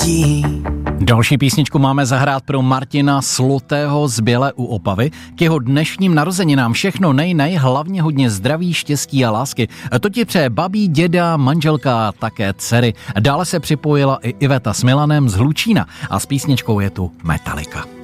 lidí. Další písničku máme zahrát pro Martina Slutého z Bělé u Opavy. K jeho dnešním narozeninám všechno nej, hlavně hodně zdraví, štěstí a lásky. To ti přeje babí, děda, manželka a také dcery. Dále se připojila i Iveta s Milanem z Hlučína a s písničkou je tu Metallica.